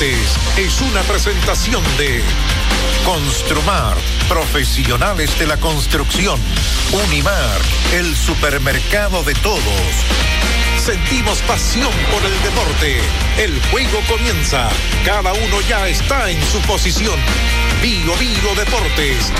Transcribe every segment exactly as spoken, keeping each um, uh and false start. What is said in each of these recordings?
Deportes es una presentación de Construmar, profesionales de la construcción. Unimar, el supermercado de todos. Sentimos pasión por el deporte. El juego comienza. Cada uno ya está en su posición. Vigo Vigo Deportes.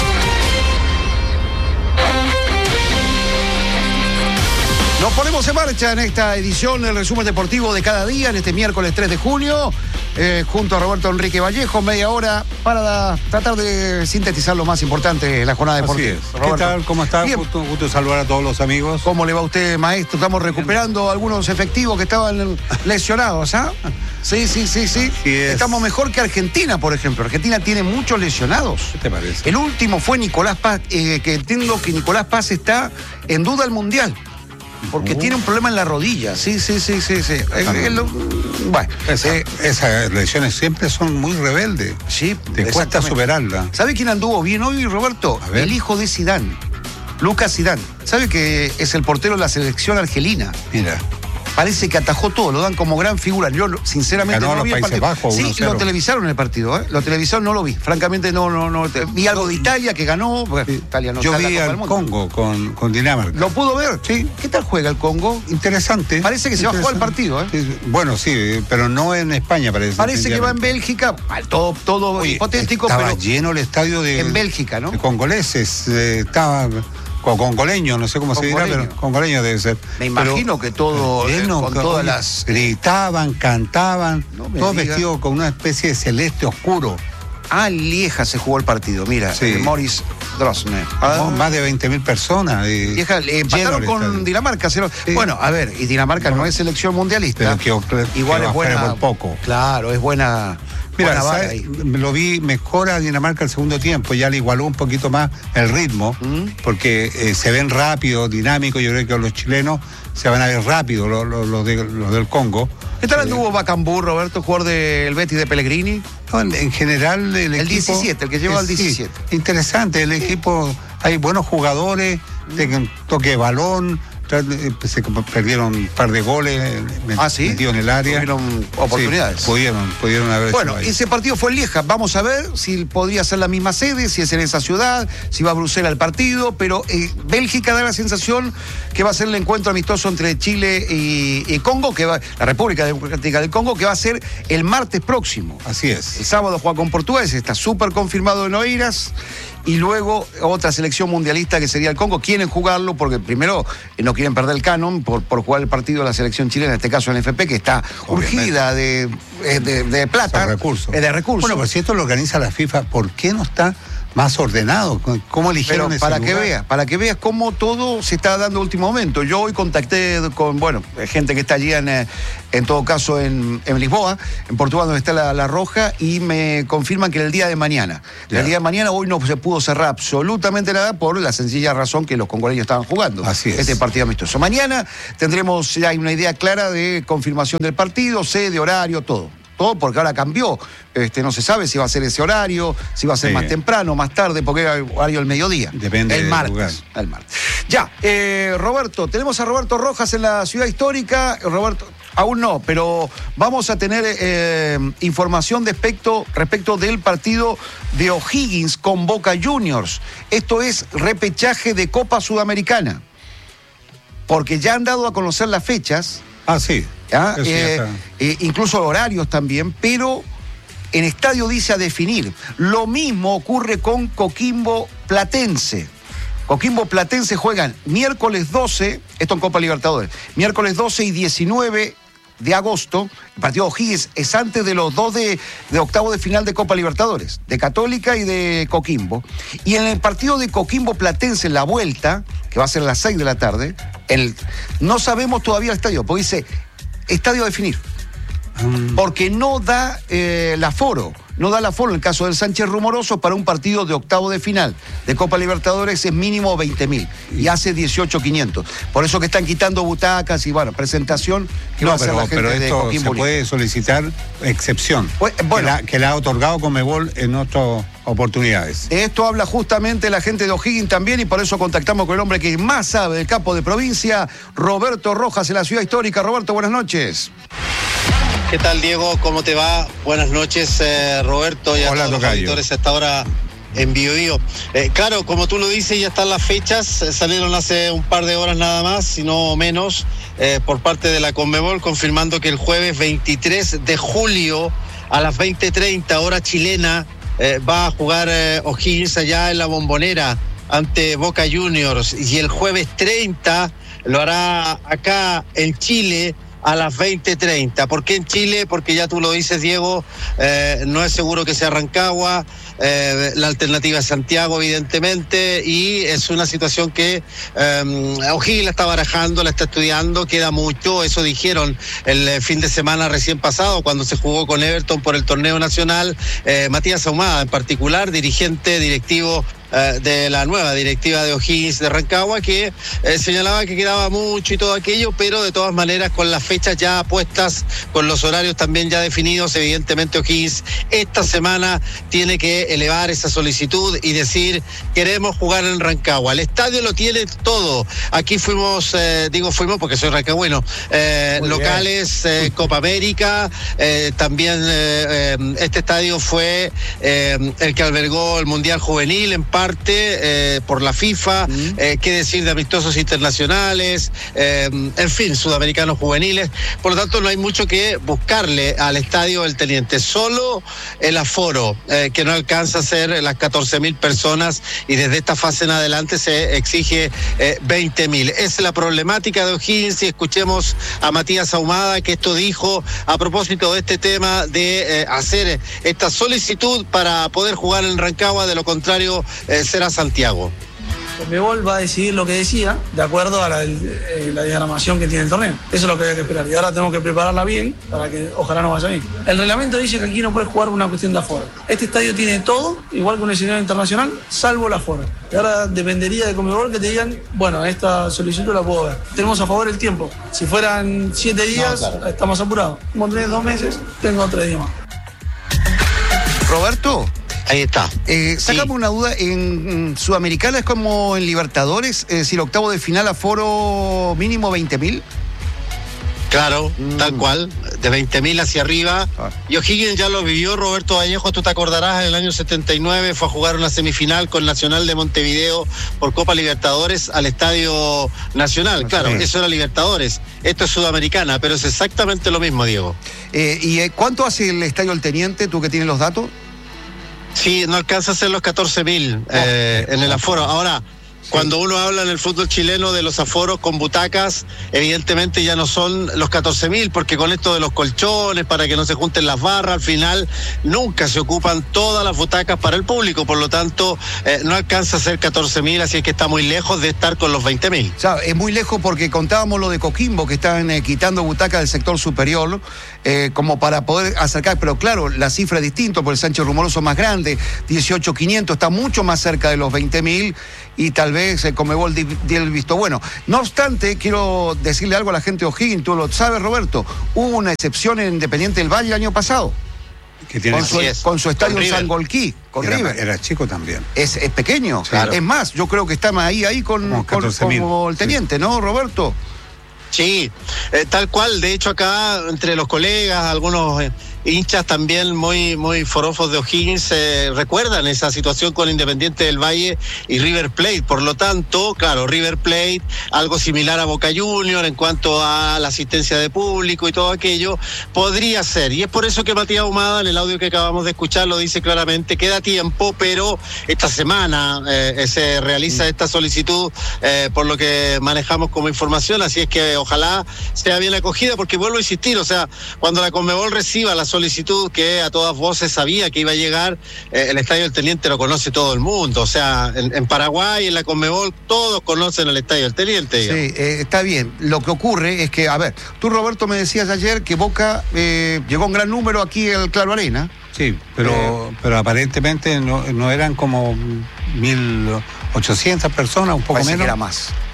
Nos ponemos en marcha en esta edición del resumen deportivo de cada día, en este miércoles tres de junio, eh, junto a Roberto Enrique Vallejo, media hora para da, tratar de sintetizar lo más importante de la jornada deportiva. ¿Qué tal? ¿Cómo está? Gusto, gusto saludar a todos los amigos. ¿Cómo le va a usted, maestro? Estamos recuperando Bien. algunos efectivos que estaban lesionados, ¿ah? Sí, sí, sí, sí. Estamos mejor que Argentina, por ejemplo. Argentina tiene muchos lesionados. ¿Qué te parece? El último fue Nicolás Paz, eh, que entiendo que Nicolás Paz está en duda al Mundial. Porque uh. tiene un problema en la rodilla. Sí, sí, sí, sí, sí. Eh, eh, lo, bueno, Esa, eh, esas lesiones siempre son muy rebeldes. Sí, te cuesta superarla. ¿Sabe quién anduvo bien hoy, Roberto? El hijo de Zidane, Lucas Zidane. ¿Sabe que es el portero de la selección argelina? Mira. Parece que atajó todo, lo dan como gran figura. Yo, sinceramente, Ganó no vi el partido. Bajos, sí, lo televisaron el partido, ¿eh? Lo televisaron, no lo vi. Francamente, no, no, no. Vi algo de Italia que ganó. Sí. Italia no Yo vi al Congo con, con Dinamarca. ¿Lo pudo ver? Sí. ¿Qué tal juega el Congo? Interesante. Parece que se va a jugar el partido, ¿eh? Sí, bueno, sí, pero no en España, parece. Parece que va en Bélgica. Todo, todo Oye, hipotético, estaba pero. lleno el estadio de. En Bélgica, ¿no? De congoleses. Eh, estaba. Con congoleño, no sé cómo congoleño. se dirá, pero congoleño debe ser. Me imagino pero, que todo, lleno, eh, con con, todas las... Gritaban, cantaban, no todos diga. vestidos con una especie de celeste oscuro. Ah, en Lieja se jugó el partido, mira, sí. eh, Morris Drosner. Ah, más de veinte mil personas. Eh, Lieja, eh, empataron con estadio. Dinamarca. Sí. Bueno, a ver, y Dinamarca no, no es selección mundialista. Pero que, igual que es buena. Por poco. Claro, es buena... Mira, ¿sabes? Lo vi mejor a Dinamarca el segundo tiempo, ya le igualó un poquito más el ritmo, ¿Mm? porque eh, se ven rápido, dinámico. Yo creo que los chilenos se van a ver rápido, los lo, lo de, lo del Congo. ¿Qué tal anduvo eh, Bacambú, Roberto, jugador del Betis de Pellegrini? No, en, en general el, el equipo... diecisiete, el que lleva al diecisiete. Sí, interesante, el sí. equipo, hay buenos jugadores, ¿Mm? toque de balón. Se perdieron un par de goles ah, ¿sí? metidos en el área. Tuvieron oportunidades. Sí, pudieron, pudieron haber Bueno, ese partido fue en Lieja. Vamos a ver si podría ser la misma sede, si es en esa ciudad, si va a Bruselas el partido. Pero eh, Bélgica da la sensación que va a ser el encuentro amistoso entre Chile y, y Congo, que va, la República Democrática del Congo, que va a ser el martes próximo. Así es. El sábado juega con Portugal, está súper confirmado en Oeiras. Y luego otra selección mundialista que sería el Congo. Quieren jugarlo porque primero eh, no quieren perder el canon por, por jugar el partido de la selección chilena, en este caso en F P, que está Obviamente. urgida de, de, de plata. De recursos. De recursos. Bueno, pero si esto lo organiza la FIFA, ¿por qué no está más ordenado? ¿Cómo eligieron Pero ese para lugar? que veas, para que veas cómo todo se está dando a último momento. Yo hoy contacté con, bueno, gente que está allí en, en todo caso en, en Lisboa, en Portugal, donde está la, la Roja, y me confirman que el día de mañana, yeah. el día de mañana hoy no se pudo cerrar absolutamente nada por la sencilla razón que los congoleños estaban jugando. Así es. Este partido amistoso. Mañana tendremos ya una idea clara de confirmación del partido, sede, horario, todo. Todo porque ahora cambió, este, no se sabe si va a ser ese horario, si va a ser sí. más temprano, más tarde, porque era el horario del mediodía. Depende el del martes, lugar. El martes. Ya, eh, Roberto, tenemos a Roberto Rojas en la ciudad histórica. Roberto, aún no, pero vamos a tener eh, información respecto, respecto del partido de O'Higgins con Boca Juniors. Esto es repechaje de Copa Sudamericana, porque ya han dado a conocer las fechas. Ah, sí. ¿Ah? Eh, eh, incluso horarios también, pero en estadio dice a definir. Lo mismo ocurre con Coquimbo Platense. Coquimbo Platense juegan miércoles doce, esto en Copa Libertadores, miércoles doce y diecinueve de agosto. El partido de O'Higgins es antes de los dos de, de octavo de final de Copa Libertadores, de Católica y de Coquimbo. Y en el partido de Coquimbo Platense, en la vuelta, que va a ser a las seis de la tarde, el, no sabemos todavía el estadio, porque dice estadio a definir, porque no da eh, el aforo, no da el aforo en el caso del Sánchez Rumoroso para un partido de octavo de final de Copa Libertadores es mínimo veinte mil y hace dieciocho mil quinientos. Por eso que están quitando butacas y bueno, presentación que no, va a hacer pero, la gente pero de esto Coquimbo. Se puede solicitar excepción, pues, bueno, que, la, que la ha otorgado Conmebol en otras oportunidades. De esto habla justamente la gente de O'Higgins también y por eso contactamos con el hombre que más sabe del campo de provincia, Roberto Rojas, en la ciudad histórica. Roberto, buenas noches. ¿Qué tal, Diego? ¿Cómo te va? Buenas noches, eh, Roberto, y a Hola, todos los auditores a esta hora en Bio Bio. Eh, claro, como tú lo dices, ya están las fechas, eh, salieron hace un par de horas nada más, si no menos, eh, por parte de la Conmebol, confirmando que el jueves veintitrés de julio a las veinte treinta, hora chilena, eh, va a jugar eh, O'Higgins allá en la Bombonera ante Boca Juniors, y el jueves treinta lo hará acá en Chile a las veinte treinta. ¿Por qué en Chile? Porque ya tú lo dices, Diego, eh, no es seguro que sea Rancagua, eh, la alternativa es Santiago, evidentemente, y es una situación que eh, O'Higgins la está barajando, la está estudiando, queda mucho, eso dijeron el fin de semana recién pasado, cuando se jugó con Everton por el torneo nacional, eh, Matías Ahumada en particular, dirigente, directivo de la nueva directiva de O'Higgins de Rancagua, que eh, señalaba que quedaba mucho y todo aquello, pero de todas maneras con las fechas ya puestas, con los horarios también ya definidos, evidentemente O'Higgins esta semana tiene que elevar esa solicitud y decir, queremos jugar en Rancagua. El estadio lo tiene todo. Aquí fuimos, eh, digo fuimos porque soy rancagüeno, eh, locales, eh, Copa América, eh, también eh, eh, este estadio fue eh, el que albergó el Mundial Juvenil en parte, eh, por la FIFA, mm. eh, qué decir de amistosos internacionales, eh, en fin, sudamericanos juveniles. Por lo tanto, no hay mucho que buscarle al estadio del Teniente, solo el aforo, eh, que no alcanza a ser las catorce mil personas, y desde esta fase en adelante se exige eh, veinte mil. Es la problemática de O'Higgins, y escuchemos a Matías Ahumada, que esto dijo a propósito de este tema de eh, hacer esta solicitud para poder jugar en Rancagua, de lo contrario Eh, será Santiago. Conmebol va a decidir lo que decida de acuerdo a la, eh, la diagramación que tiene el torneo. Eso es lo que hay que esperar. Y ahora tenemos que prepararla bien para que ojalá nos vaya bien. El reglamento dice que aquí no puedes jugar una cuestión de aforo. Este estadio tiene todo, igual que un escenario internacional, salvo el aforo. Y ahora dependería de Conmebol que te digan, bueno, esta solicitud la puedo ver. Tenemos a favor el tiempo. Si fueran siete días, no, claro, estamos apurados. Como tenés dos meses, tengo tres días más. Roberto. Ahí está. Eh, sácame sí. una duda, ¿en Sudamericana es como en Libertadores? Es decir, octavo de final, aforo mínimo veinte mil. Claro, mm. tal cual, de veinte mil hacia arriba. Ah. Y O'Higgins ya lo vivió, Roberto Vallejo, tú te acordarás, en el año setenta y nueve fue a jugar una semifinal con Nacional de Montevideo por Copa Libertadores al Estadio Nacional. Claro, sí. Eso era Libertadores, esto es Sudamericana, pero es exactamente lo mismo, Diego. Eh, ¿Y eh, cuánto hace el Estadio El Teniente, tú que tienes los datos? Sí, no alcanza a ser los catorce mil eh, en el aforo. Ahora, cuando uno habla en el fútbol chileno de los aforos con butacas, evidentemente ya no son los catorce mil, porque con esto de los colchones, para que no se junten las barras, al final nunca se ocupan todas las butacas para el público, por lo tanto eh, no alcanza a ser catorce mil, así es que está muy lejos de estar con los veinte mil. O sea, es muy lejos porque contábamos lo de Coquimbo, que están eh, quitando butacas del sector superior, eh, como para poder acercar, pero claro, la cifra es distinta, porque el Sánchez Rumoroso es más grande, dieciocho mil quinientos, está mucho más cerca de los veinte mil, y tal vez el Conmebol dio el visto bueno. No obstante, quiero decirle algo a la gente de O'Higgins, tú lo sabes, Roberto, hubo una excepción en Independiente del Valle el año pasado. Que tiene con, su, con su estadio con San Golquí, con era, River. Era chico también. Es, es pequeño. Claro. Es más, yo creo que está ahí, ahí con, con como el Teniente, sí. ¿No, Roberto? Sí, eh, tal cual. De hecho, acá entre los colegas, algunos eh, hinchas también muy muy forofos de O'Higgins eh, recuerdan esa situación con Independiente del Valle y River Plate. Por lo tanto, claro, River Plate, algo similar a Boca Juniors en cuanto a la asistencia de público y todo aquello, podría ser. Y es por eso que Matías Ahumada, en el audio que acabamos de escuchar, lo dice claramente, queda tiempo, pero esta semana eh, se realiza esta solicitud, eh, por lo que manejamos como información, así es que ojalá sea bien acogida, porque vuelvo a insistir, o sea, cuando la Conmebol reciba la solicitud, que a todas voces sabía que iba a llegar, eh, el Estadio del Teniente lo conoce todo el mundo, o sea, en, en Paraguay, en la Conmebol, todos conocen el Estadio del Teniente. Digamos. Sí, eh, está bien. Lo que ocurre es que, a ver, tú, Roberto, me decías ayer que Boca eh, llegó un gran número aquí al Claro Arena. Sí, pero, eh, pero aparentemente no, no eran como mil ochocientas personas, un poco menos. Que era más.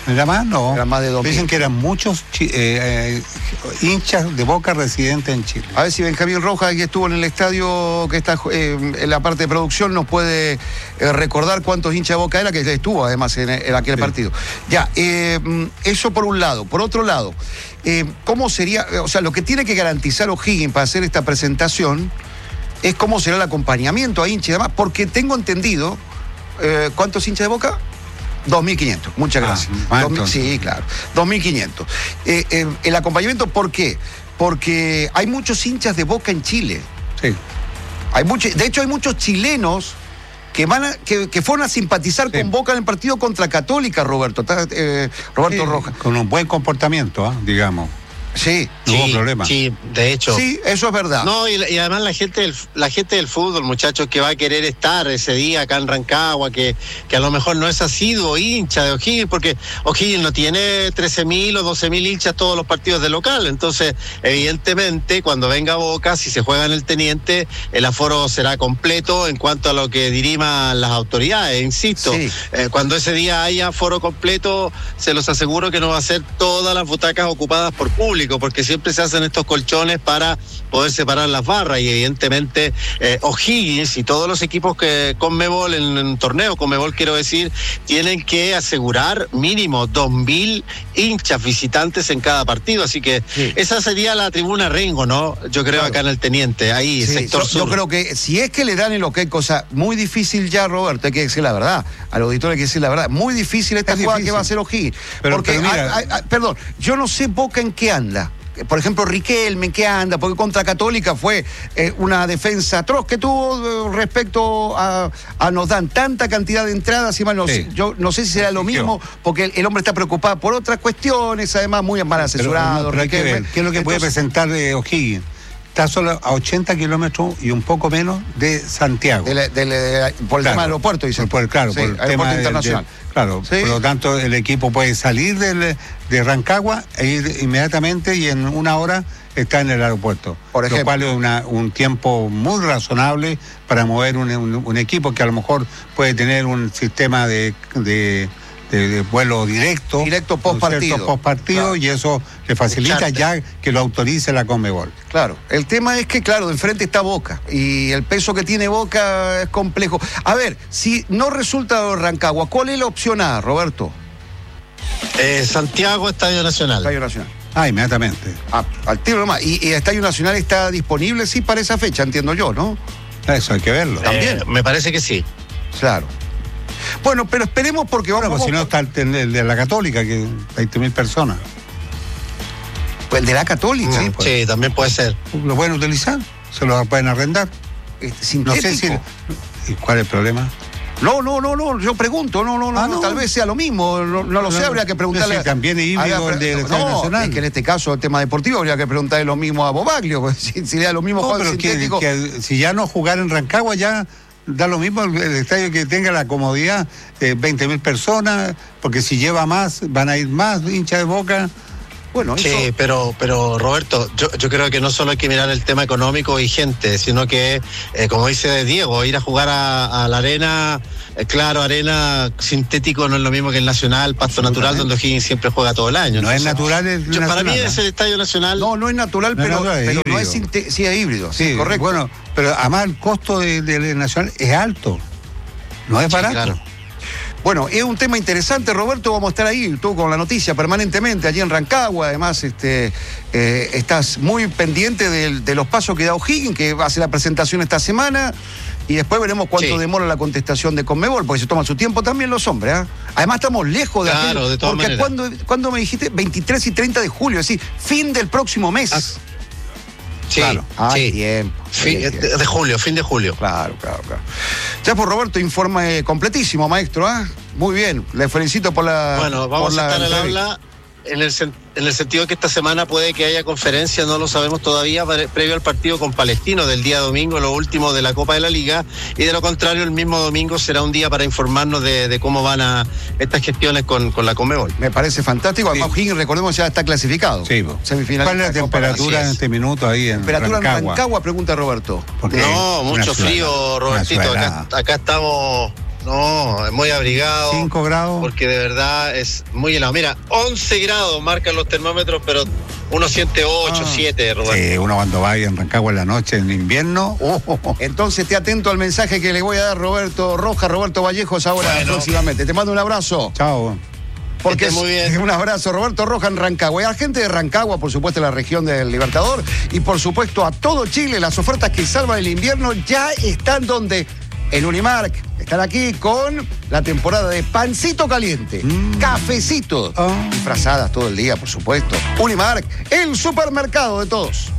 ¿Era más? No. Era más de dos mil. Dicen que eran muchos chi- eh, eh, hinchas de Boca residentes en Chile. A ver si Benjamín Rojas, que estuvo en el estadio, que está eh, en la parte de producción, nos puede eh, recordar cuántos hinchas de Boca era, que estuvo además en, en aquel Sí. partido. Ya, eh, eso por un lado. Por otro lado, eh, ¿cómo sería? O sea, lo que tiene que garantizar O'Higgins para hacer esta presentación es cómo será el acompañamiento a hinchas y demás, porque tengo entendido, eh, ¿cuántos hinchas de Boca? dos mil quinientos, muchas Ah, gracias. más dos mil, entonces. sí, claro, dos mil quinientos. Eh, eh, el acompañamiento, ¿por qué? Porque hay muchos hinchas de Boca en Chile. Sí. Hay mucho, de hecho, hay muchos chilenos que van a, que, que fueron a simpatizar Sí. con Boca en el partido contra Católica, Roberto. Está, eh, Roberto Sí, Rojas. con un buen comportamiento, ¿ah? digamos. Sí, No hubo Sí, problema. sí, de hecho. sí, eso es verdad. No, y, y además la gente del, la gente del fútbol, muchachos, que va a querer estar ese día acá en Rancagua, que, que a lo mejor no es asiduo hincha de O'Higgins, porque O'Higgins no tiene trece mil o doce mil hinchas todos los partidos de local. Entonces, evidentemente, cuando venga Boca, si se juega en el Teniente, el aforo será completo en cuanto a lo que diriman las autoridades. Insisto, Sí. eh, cuando ese día haya aforo completo, se los aseguro que no va a ser todas las butacas ocupadas por público, porque siempre se hacen estos colchones para poder separar las barras, y evidentemente eh, O'Higgins y todos los equipos que Conmebol, en, en torneo Conmebol quiero decir, tienen que asegurar mínimo dos mil hinchas visitantes en cada partido, así que Sí. esa sería la tribuna Rengo, ¿no? Yo creo Claro. acá en el Teniente, ahí, Sí, sector yo, sur. yo creo que si es que le dan el ok, cosa muy difícil ya, Roberto, hay que decir la verdad, al auditorio hay que decir la verdad, muy difícil esta Es jugada difícil. que va a hacer O'Higgins. Pero- Porque, pero mira- hay- hay- hay- perdón, yo no sé Boca en qué anda. Por ejemplo, Riquelme, ¿en qué anda? Porque contra Católica fue eh, una defensa atroz que tuvo eh, respecto a, a nos dan tanta cantidad de entradas y más, no Sí. sé, yo no sé si será lo Exigió. mismo, porque el, el hombre está preocupado por otras cuestiones, además muy mal Pero, asesorado. no, pero hay que Riquelme. ver, ¿qué es lo que puede Entonces, presentar eh, O'Higgins? Está solo a ochenta kilómetros y un poco menos de Santiago. de la- de la- por el Claro. tema del aeropuerto, dicen. Por, por- claro, Sí, por el aeropuerto tema del- internacional. del- claro, Sí. por lo tanto el equipo puede salir del, de Rancagua e ir inmediatamente y en una hora está en el aeropuerto. Por ejemplo. Lo cual es una- un tiempo muy razonable para mover un, un- un equipo que a lo mejor puede tener un sistema de, de, de- de vuelo directo. Directo post partido. Post partido, Claro. y eso le facilita Charter. ya que lo autorice la Conmebol. Claro, el tema es que, claro, de enfrente está Boca y el peso que tiene Boca es complejo. A ver, si no resulta Rancagua, ¿cuál es la opción A, Roberto? Eh, Santiago, Estadio Nacional. Estadio Nacional. Ah, inmediatamente. Ah, al tiro nomás. Y, y el Estadio Nacional está disponible, sí, para esa fecha, entiendo yo, ¿no? Eso hay que verlo. también. Eh, me parece que sí. Claro. Bueno, pero esperemos porque Bueno, vamos... pues si no vamos- está el, el de la Católica, que veinte mil personas. el de la Católica. Sí, pues. Sí, también puede ser. Lo pueden utilizar, se lo pueden arrendar. Eh, No sé sintético. si. ¿Y cuál es el problema? No, no, no, no, yo pregunto, no, no, no, Ah, no, no. tal vez sea lo mismo, no, no lo sé, No, habría que preguntarle. no sé, también es híbrido habría- el del Estadio no, Nacional. es que en este caso el tema deportivo habría que preguntarle lo mismo a Bobaglio, pues, si, si le da lo mismo No, juego pero que, sintético. que si ya no jugar en Rancagua, ya da lo mismo el, el estadio que tenga la comodidad, eh, veinte mil personas, porque si lleva más, van a ir más hinchas de Boca. Bueno, eso, Sí, pero, pero Roberto, yo, yo creo que no solo hay que mirar el tema económico vigente, sino que, eh, como dice Diego, ir a jugar a, a la arena, eh, claro, arena sintético no es lo mismo que el Nacional, pasto natural, donde O'Higgins siempre juega todo el año. No es Entonces, natural el yo- para mí Nacional, es ¿eh? el Estadio Nacional. no, no es natural, No es pero, natural, es pero no híbrido. es sinte- sí, es híbrido, sí, Sí, correcto. Bueno, pero además el costo del de, de Nacional es alto. No es Sí, barato. claro. Bueno, es un tema interesante, Roberto, vamos a estar ahí, tú con la noticia permanentemente, allí en Rancagua, además este, eh, estás muy pendiente del- de los pasos que da O'Higgins, que va a hacer la presentación esta semana, y después veremos cuánto Sí. demora la contestación de Conmebol, porque se toman su tiempo también los hombres, ¿ah? Además estamos lejos de Claro, aquel, de todas porque maneras. cuando, cuando me dijiste veintitrés y treinta de julio, es decir, fin del próximo mes. Ah, Sí, Claro, hay sí. tiempo. Fin- hay de, tiempo. de julio, fin de julio. Claro, claro, claro. Ya por Roberto, informe completísimo, maestro, ¿ah? Muy bien, le felicito por la. Bueno, vamos por a la estar al entrevista. habla en el, sen- en el sentido que esta semana puede que haya conferencia, no lo sabemos todavía, pre- previo al partido con Palestino del día domingo, lo último de la Copa de la Liga, y de lo contrario el mismo domingo será un día para informarnos de, de cómo van a estas gestiones con, con la Conmebol. Me parece fantástico. Además, Sí. O'Higgins, recordemos, ya está clasificado. Sí, po. Semifinalista ¿Cuál es la de Copa. temperatura Así en es. este minuto ahí en Temperatura Rancagua? en Rancagua, pregunta Roberto. Porque No, una mucho ciudad- frío, una Robertito, ciudad acá, helada. acá estamos No, es muy abrigado. cinco grados. Porque de verdad es muy helado. Mira, once grados marcan los termómetros, pero uno siente ocho, Ah. siete, Roberto. Sí, uno cuando va en Rancagua en la noche, en invierno. Oh, oh, oh. Entonces, esté atento al mensaje que le voy a dar Roberto Rojas, Roberto Vallejos, ahora Bueno. próximamente. Te mando un abrazo. Chao. Porque Que esté muy bien. es un abrazo, Roberto Rojas en Rancagua. Y a la gente de Rancagua, por supuesto, en la región del Libertador. Y por supuesto, a todo Chile, las ofertas que salvan el invierno ya están donde. En Unimark. Están aquí con la temporada de pancito caliente, Mm. cafecito, Oh. disfrazadas todo el día, por supuesto. Unimark, el supermercado de todos.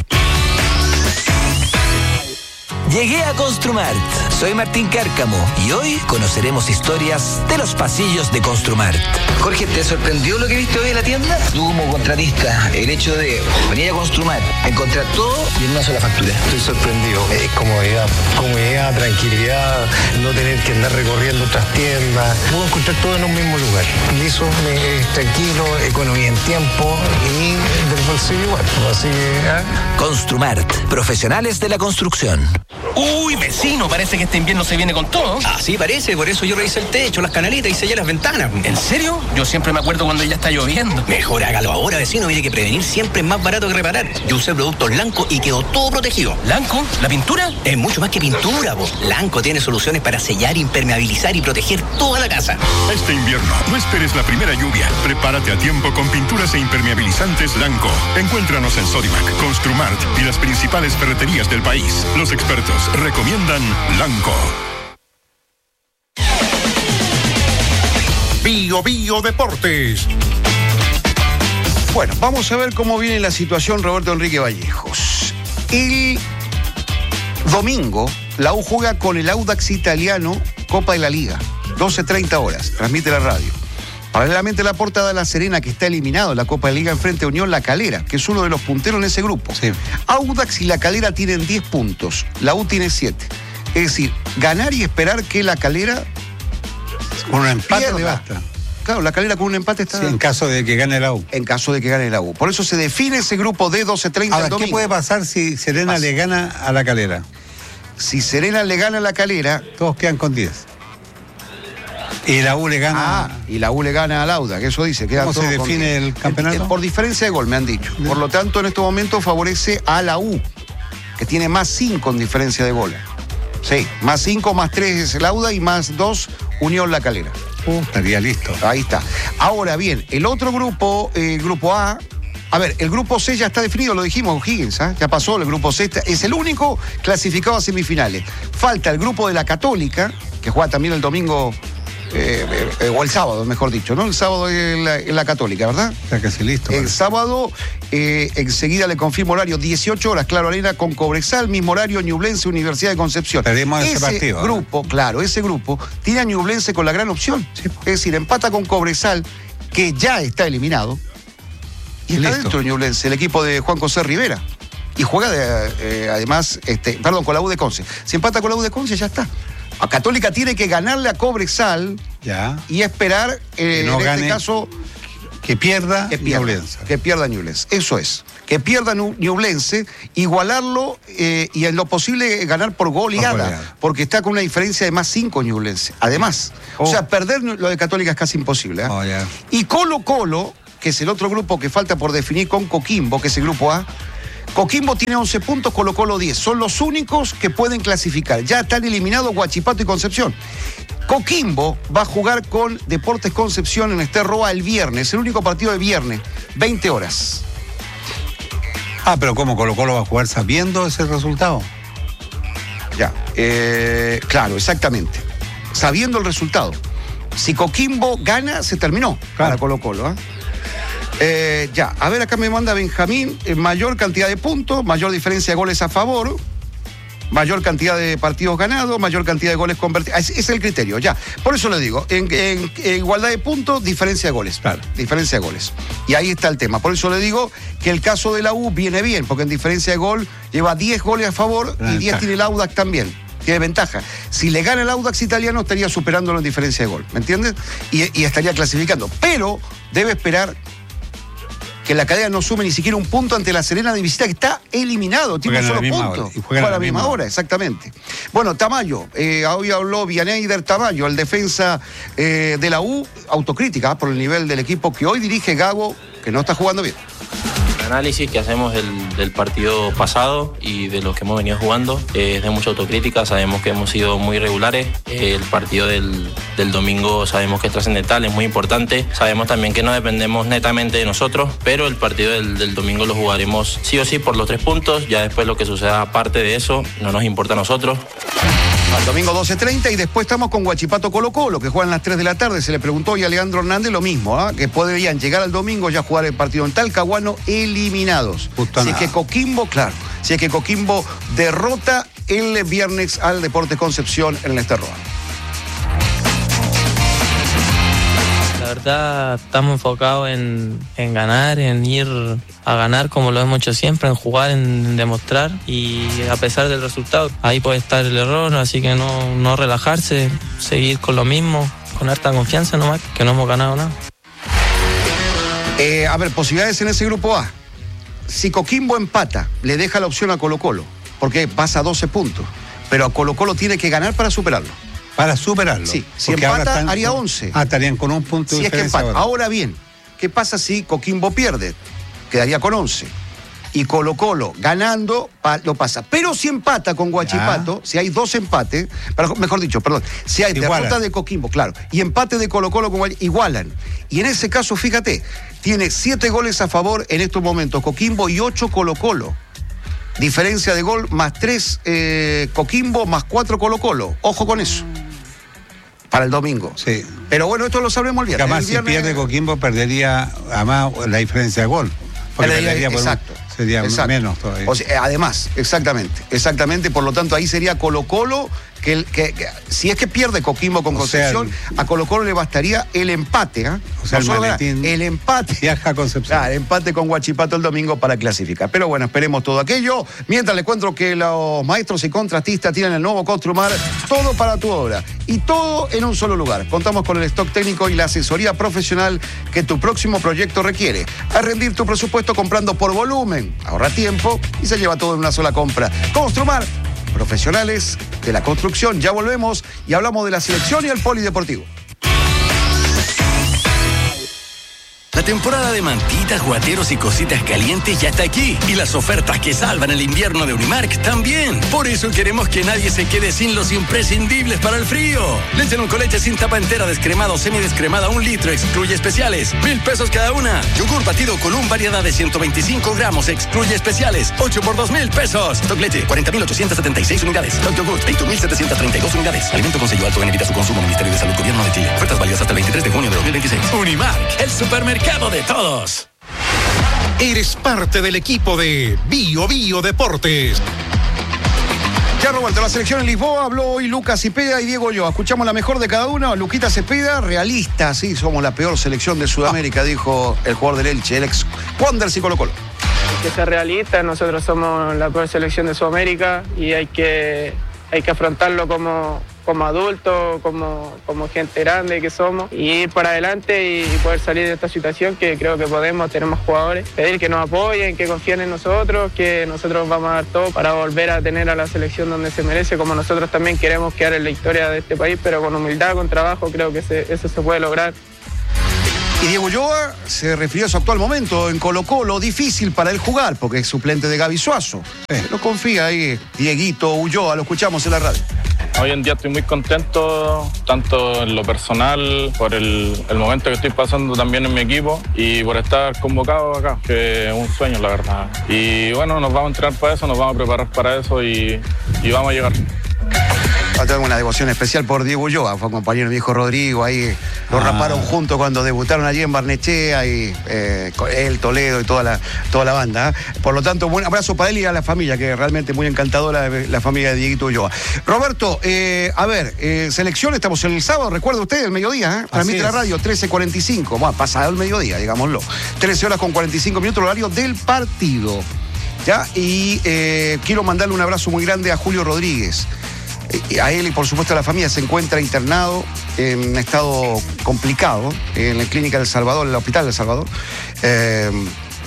Llegué a Construmart. Soy Martín Cárcamo y hoy conoceremos historias de los pasillos de Construmart. Jorge, ¿te sorprendió lo que viste hoy en la tienda? Tú como contratista, el hecho de venir a Construmart, encontrar todo y en una sola factura. Estoy sorprendido. Es comodidad, comodidad, tranquilidad, no tener que andar recorriendo otras tiendas. Puedo encontrar todo en un mismo lugar. Y eso me es tranquilo, economía en tiempo y del bolsillo igual. Así que, ¿ah? Construmart, profesionales de la construcción. Uy, vecino, parece que este invierno se viene con todo. Así parece, por eso yo revisé el techo, las canalitas y sellé las ventanas. ¿En serio? Yo siempre me acuerdo cuando ya está lloviendo. Mejor hágalo ahora, vecino. Mire que prevenir siempre es más barato que reparar. Yo usé productos Lanco y quedó todo protegido. ¿Lanco? ¿La pintura? Es mucho más que pintura, po. Lanco tiene soluciones para sellar, impermeabilizar y proteger toda la casa. Este invierno, no esperes la primera lluvia. Prepárate a tiempo con pinturas e impermeabilizantes Lanco. Encuéntranos en Sodimac, Construmart y las principales ferreterías del país. Los expertos recomiendan Lanco. Bio Bio Deportes. Bueno, vamos a ver cómo viene la situación, Roberto Enrique Vallejos. El domingo, la U juega con el Audax Italiano, Copa de la Liga, doce treinta horas, transmite la radio. Paralelamente, la portada de La Serena, que está eliminado en la Copa de Liga, enfrente a Unión La Calera, que es uno de los punteros en ese grupo. Sí. Audax y La Calera tienen diez puntos, la U tiene siete. Es decir, ganar y esperar que La Calera Con un empate pierda. le basta. Claro, La Calera con un empate está... Sí, en caso de que gane la U. en caso de que gane la U. Por eso se define ese grupo de doce treinta Ahora, el ¿qué domingo. puede pasar si Serena Pasa. le gana a La Calera? Si Serena le gana a La Calera, Todos quedan con diez. Y la U le gana. ah, y la U le gana al Audax, que eso dice. quedan ¿Cómo se todos con define diez. el campeonato? Eh, Por diferencia de gol, me han dicho. Por lo tanto, en este momento favorece a la U, que tiene más cinco en diferencia de gol. Sí, más cinco, más tres es el Audax y más dos Unión La Calera. Uh, estaría listo. Ahí está. Ahora bien, el otro grupo, el grupo A, a ver, el grupo C ya está definido, lo dijimos, Higgins, ¿ah? Ya pasó, el grupo C está- es el único clasificado a semifinales. Falta el grupo de la Católica, que juega también el domingo, eh, eh, o el sábado, mejor dicho, ¿no? El sábado es la, es la Católica, ¿verdad? Está casi listo. El parece. sábado, eh, enseguida le confirmo horario, dieciocho horas, Claro Arena con Cobresal, mismo horario, Ñublense, Universidad de Concepción. Perdimos ese partido, ¿eh? grupo, claro, ese grupo, tiene a Ñublense con la gran opción. Es decir, empata con Cobresal, que ya está eliminado, y está Listo. dentro de Ñublense, el equipo de Juan José Rivera. Y juega de, eh, además, este, perdón, con la U de Conce. Si empata con la U de Conce, ya está. A Católica tiene que ganarle a Cobresal Ya. y esperar, eh, Que no en gane. este caso, Que pierda que pierda, Ñublense. que pierda Ñublense. Eso es. Que pierda Nu- Ñublense, igualarlo eh, y en lo posible ganar por goleada, Por goleada. porque está con una diferencia de más cinco Ñublense. Además, o Oh. sea, perder lo de Católica es casi imposible. ¿eh? Oh, ya. Y Colo Colo, que es el otro grupo que falta por definir con Coquimbo, que es el grupo A. Coquimbo tiene once puntos, Colo Colo diez. Son los únicos que pueden clasificar. Ya están eliminados Huachipato y Concepción. Coquimbo va a jugar con Deportes Concepción en Esterroa el viernes, el único partido de viernes, veinte horas. Ah, pero ¿cómo Colo Colo va a jugar sabiendo ese resultado? Ya, eh, claro, exactamente. Sabiendo el resultado. Si Coquimbo gana, se terminó para Colo Colo. ¿eh? Eh, ya, a ver, acá me manda Benjamín, eh, mayor cantidad de puntos, mayor diferencia de goles a favor, mayor cantidad de partidos ganados, mayor cantidad de goles convertidos. Ese es el criterio, ya. Por eso le digo, en, en- en igualdad de puntos, diferencia de goles. Claro. Diferencia de goles. Y ahí está el tema. Por eso le digo que el caso de la U viene bien, porque en diferencia de gol lleva diez goles a favor Gran y diez ventaja. tiene el Audax también. Tiene ventaja. Si le gana el Audax italiano, estaría superándolo en diferencia de gol. ¿Me entiendes? Y, y estaría clasificando. Pero debe esperar que que la cadena no sume ni siquiera un punto ante la Serena de visita, que está eliminado, tiene un solo punto. Y juega a la misma hora, exactamente. Bueno, Tamayo, eh, hoy habló Vianeyder Tamayo, el defensa eh, de la U, autocrítica por el nivel del equipo que hoy dirige Gago, que no está jugando bien. El análisis que hacemos del, del partido pasado y de lo que hemos venido jugando eh, es de mucha autocrítica. Sabemos que hemos sido muy regulares. Eh, el partido del, del domingo sabemos que es trascendental, es muy importante. Sabemos también que no dependemos netamente de nosotros, pero el partido del, del domingo lo jugaremos sí o sí por los tres puntos. Ya después lo que suceda aparte de eso no nos importa a nosotros. Al domingo doce treinta y después estamos con Huachipato Colo Colo, que juegan a las tres de la tarde. Se le preguntó hoy a Leandro Hernández lo mismo, ¿eh? que podrían llegar al domingo ya jugar el partido en Talcahuano eliminados. Justo si nada. es que Coquimbo, claro, si es que Coquimbo derrota el viernes al Deportes Concepción en el Esterroa. La verdad, estamos enfocados en, en ganar, en ir a ganar como lo hemos hecho siempre, en jugar, en demostrar, y a pesar del resultado, ahí puede estar el error, así que no, no relajarse, seguir con lo mismo, con harta confianza nomás, que no hemos ganado nada. Eh, a ver, posibilidades en ese grupo A. Si Coquimbo empata, le deja la opción a Colo Colo, porque pasa a doce puntos, pero a Colo Colo tiene que ganar para superarlo. Para superarlo. Sí, si Porque ahora empata, están haría con- once. Ah, estarían con un punto de Si es que diferencia empata. ahora. Ahora bien, ¿qué pasa si Coquimbo pierde? Quedaría con once. Y Colo Colo ganando pa- lo pasa. Pero si empata con Huachipato, si hay dos empates, pero, mejor dicho, perdón, si hay Igualan. derrota de Coquimbo, claro, y empate de Colo Colo con Huachipato, igualan. Y en ese caso, fíjate, tiene siete goles a favor en estos momentos Coquimbo y ocho Colo Colo. Diferencia de gol más tres eh, Coquimbo más cuatro Colo Colo. Ojo con eso. Para el domingo. Sí. Pero bueno, esto lo sabremos el viernes. Además, El si viernes- pierde Coquimbo, perdería además la diferencia de gol. Porque Perdería- perdería por un- exacto. sería exacto. menos todavía. O sea, además, exactamente, exactamente. Por lo tanto, ahí sería Colo Colo, que, el- que- que si es que pierde Coquimbo con O sea, Concepción, a Colo Colo le bastaría el empate. ¿eh? O sea, No el solo ganar, maletín el empate. Viaja a Concepción. Claro, empate con Huachipato el domingo para clasificar. Pero bueno, esperemos todo aquello. Mientras les cuento que los maestros y contratistas tienen el nuevo Construmar, todo para tu obra. Y todo en un solo lugar. Contamos con el stock técnico y la asesoría profesional que tu próximo proyecto requiere. A rendir tu presupuesto comprando por volumen. Ahorra tiempo y se lleva todo en una sola compra. Construmar, profesionales de la construcción. Ya volvemos y hablamos de la selección y el polideportivo. La temporada de mantitas, guateros y cositas calientes ya está aquí. Y las ofertas que salvan el invierno de Unimark también. Por eso queremos que nadie se quede sin los imprescindibles para el frío. Leche en un coleche sin tapa entera, descremada o semidescremada, un litro, excluye especiales. Mil pesos cada una. Yogur batido con un variedad de ciento veinticinco gramos, excluye especiales. ocho por dos mil pesos. Stock leche, cuarenta mil ochocientas setenta y seis unidades. Stock yogur, veinte mil setecientas treinta y dos unidades. Alimento con sello alto en evita su consumo. Ministerio de Salud, Gobierno de Chile. Ofertas válidas hasta el veintitrés de junio de dos mil veintiséis. Unimark, el supermercado de todos. Eres parte del equipo de Bio Bio Deportes. Ya, Roberto, la selección en Lisboa habló hoy Lucas Cepeda y Diego Ulloa. Escuchamos la mejor de cada uno. Luquita Cepeda, realista, sí, somos la peor selección de Sudamérica, dijo el jugador del Elche, el ex Wanderers y Colo Colo. Hay que ser realistas, nosotros somos la peor selección de Sudamérica y hay que, hay que afrontarlo como, como adultos, como, como gente grande que somos, y ir para adelante y poder salir de esta situación que creo que podemos, tenemos jugadores, pedir que nos apoyen, que confíen en nosotros, que nosotros vamos a dar todo para volver a tener a la selección donde se merece, como nosotros también queremos quedar en la historia de este país, pero con humildad, con trabajo, creo que se, eso se puede lograr. Y Diego Ulloa se refirió a su actual momento en Colo Colo, difícil para él jugar porque es suplente de Gaby Suazo. Eh, no confía ahí Dieguito Ulloa, lo escuchamos en la radio. Hoy en día estoy muy contento, tanto en lo personal, por el, el momento que estoy pasando también en mi equipo y por estar convocado acá, que es un sueño, la verdad. Y bueno, nos vamos a entrenar para eso, nos vamos a preparar para eso y, y vamos a llegar. Yo tengo una devoción especial por Diego Ulloa, fue compañero de mi hijo Rodrigo, ahí lo Ah. raparon juntos cuando debutaron allí en Barnechea, y eh, él, Toledo y toda la, toda la banda. ¿eh? Por lo tanto, buen abrazo para él y a la familia, que realmente muy encantadora la familia de Dieguito Ulloa. Roberto, eh, a ver, eh, selección, estamos en el sábado, recuerda usted, el mediodía, ¿eh? Transmite la radio, trece cuarenta y cinco, bueno, pasado el mediodía, digámoslo. trece horas con cuarenta y cinco minutos, horario del partido. ¿Ya? Y eh, quiero mandarle un abrazo muy grande a Julio Rodríguez. A él y por supuesto a la familia. Se encuentra internado en un estado complicado en la clínica del Salvador, en el hospital del Salvador. Eh,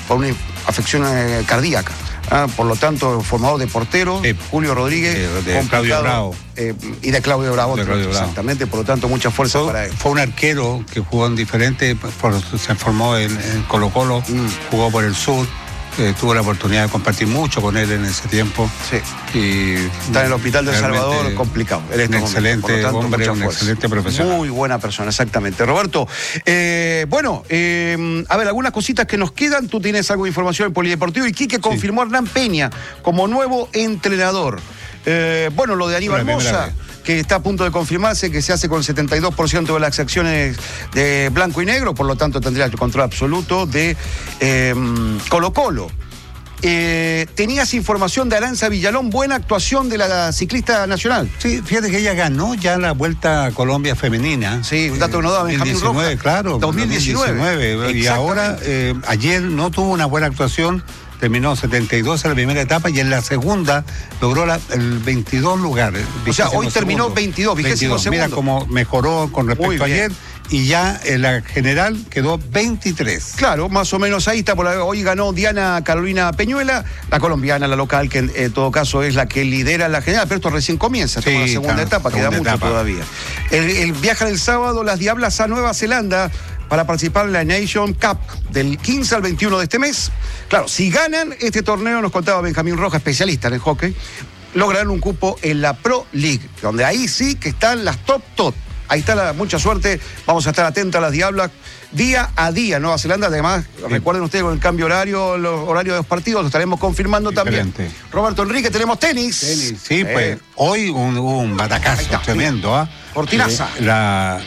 por una afección eh, cardíaca. Ah, por lo tanto, formador de portero, sí. Julio Rodríguez, de, de Claudio Bravo. Eh, y de Claudio Bravo, de Claudio Bravo. Exactamente, por lo tanto, mucha fuerza fue, para él. Fue un arquero que jugó en diferentes, por, se formó en, en Colo Colo, mm. jugó por el sur. Eh, tuve la oportunidad de compartir mucho con él en ese tiempo. Sí. Y está en el hospital de El Salvador, complicado. Un este excelente momento, tanto, hombre, un fuerza. excelente profesional. Muy buena persona, exactamente. Roberto, eh, bueno, eh, a ver, algunas cositas que nos quedan. Tú tienes algo de información en Polideportivo y Quique confirmó a Hernán Peña como nuevo entrenador. Eh, bueno, lo de Aníbal Mosa, que está a punto de confirmarse, que se hace con el setenta y dos por ciento de las acciones de blanco y negro, por lo tanto tendría el control absoluto de eh, Colo Colo. Eh, tenías información de Aranza Villalón, buena actuación de la ciclista nacional. Sí, fíjate que ella ganó ya la Vuelta a Colombia femenina. Sí, un dato que nos da Benjamín Rojas. Claro, dos mil diecinueve. Y ahora, eh, ayer no tuvo una buena actuación. Terminó setenta y dos en la primera etapa y en la segunda logró la, el veintidós lugar. O sea, hoy terminó segundo. veintidós, vigésimo segundo. Mira cómo mejoró con respecto a ayer y ya en la general quedó veintitrés. Claro, más o menos ahí está. Por la, hoy ganó Diana Carolina Peñuela, la colombiana, la local, que en, en todo caso es la que lidera la general, pero esto recién comienza, sí, la segunda está, etapa, segunda queda etapa. mucho todavía. El, el viaja el sábado las Diablas a Nueva Zelanda para participar en la Nation Cup del quince al veintiuno de este mes. Claro, si ganan este torneo, nos contaba Benjamín Rojas, especialista en el hockey, lograrán un cupo en la Pro League, donde ahí sí que están las top top. Ahí está la mucha suerte, vamos a estar atentos a las Diablas día a día. Nueva Zelanda, además, sí. recuerden ustedes con el cambio horario, los horarios de los partidos, lo estaremos confirmando Diferente. también. Roberto Enrique, tenemos tenis. Tenis, sí, eh. pues hoy un, un batacazo tremendo, ¿ah? ¿eh? Cortinaza. Eh, la...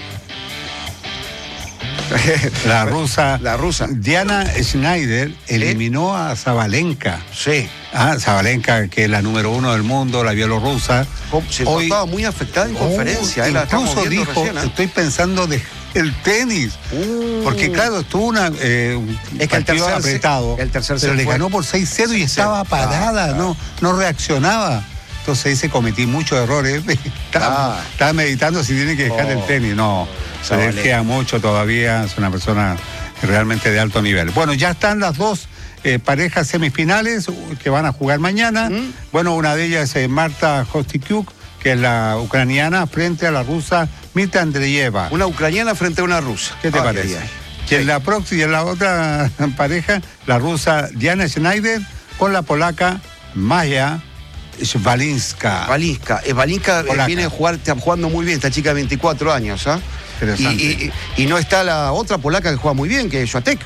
La rusa, la rusa Diana Schneider eliminó ¿Eh? a Zabalenka. Sí. Ah, Zabalenka, que es la número uno del mundo, la bielorrusa. Se Hoy estaba muy afectada en oh, conferencia. Eh, incluso dijo, recién, ¿eh? estoy pensando de el tenis. Uh. Porque claro, estuvo una, eh, un es que partido el tercer apretado, el tercer pero le ganó por seis cero y estaba parada, ah, no, no reaccionaba. Entonces dice, cometí muchos errores. estaba, ah. estaba meditando si tiene que dejar oh. el tenis. No. Se le queda mucho todavía, es una persona realmente de alto nivel. Bueno, ya están las dos eh, parejas semifinales que van a jugar mañana. ¿Mm? Bueno, una de ellas es Marta Hostikyuk, que es la ucraniana, frente a la rusa Mita Andreeva. Una ucraniana frente a una rusa. ¿Qué te ah, parece? Ay, ay. Y en la próxima, y en la otra pareja, la rusa Diana Schneider con la polaca Maja Swalinska. Swalinska. Swalinska viene a jugar, está jugando muy bien, esta chica de veinticuatro años, ¿ah? ¿eh? Y, y, y no está la otra polaca que juega muy bien, que es Swiatek.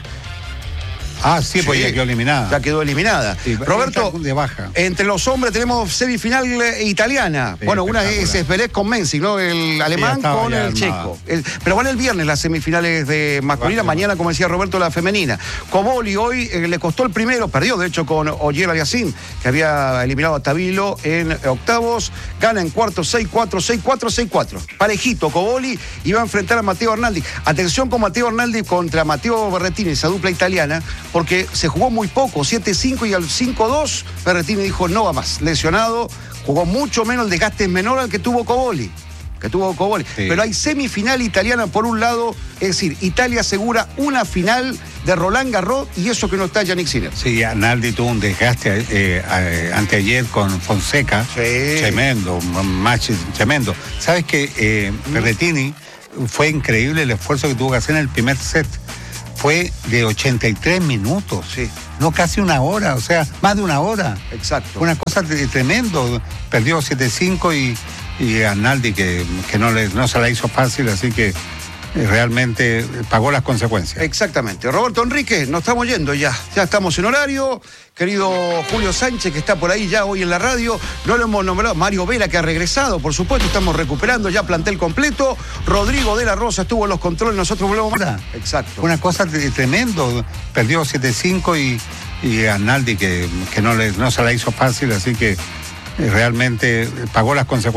Ah, sí, sí, pues ya quedó eliminada. Ya quedó eliminada. Sí, Roberto, de baja. Entre los hombres tenemos semifinal italiana. Sí, bueno, una es Zverev con Mensik, ¿no? El alemán sí, con el checo. El, pero van el viernes las semifinales de masculina, mañana, como decía Roberto, la femenina. Coboli hoy eh, le costó el primero, perdió de hecho con Oyer Aliassime, que había eliminado a Tabilo en octavos. Gana en cuartos seis cuatro, seis cuatro, seis cuatro. Parejito, Coboli iba a enfrentar a Matteo Arnaldi. Atención con Matteo Arnaldi contra Matteo Berrettini, esa dupla italiana, porque se jugó muy poco, siete cinco y al cinco dos, Berrettini dijo no va más, lesionado, jugó mucho menos, el desgaste es menor al que tuvo Coboli, que tuvo Coboli. Sí. Pero hay semifinal italiana por un lado, es decir, Italia asegura una final de Roland Garros y eso que no está Yannick Sinner. Sí, Arnaldi tuvo un desgaste eh, eh, anteayer con Fonseca, sí. tremendo, un match tremendo. ¿Sabes que eh, mm. Berrettini fue increíble el esfuerzo que tuvo que hacer en el primer set? Fue de ochenta y tres minutos, sí. no casi una hora, o sea, más de una hora. Exacto. Una cosa tremendo. Perdió siete cinco y, y Arnaldi, que, que no, le, no se la hizo fácil, así que realmente pagó las consecuencias. Exactamente. Roberto Enrique, nos estamos yendo ya. Ya estamos en horario. Querido Julio Sánchez, que está por ahí ya hoy en la radio. No lo hemos nombrado. Mario Vela, que ha regresado, por supuesto. Estamos recuperando ya plantel completo. Rodrigo de la Rosa estuvo en los controles. Nosotros volvemos. Exacto. Una cosa tremendo. Perdió siete cinco y, y Arnaldi, que, que no, le, no se la hizo fácil, así que realmente pagó las consecuencias.